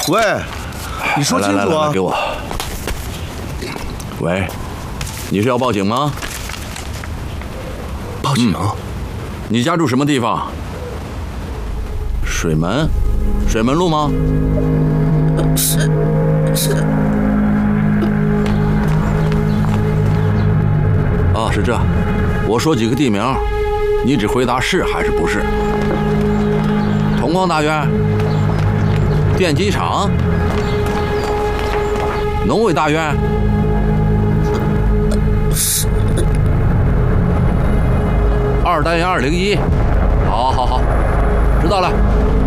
喂，你说清楚啊！ 来，给我。喂，你是要报警吗？ 报警？ 你家住什么地方？水门路吗？ 是。 啊，是这。我说几个地名，你只回答是还是不是。同光大院、电机厂、农委大院。 是。 2单元201。好，知道了。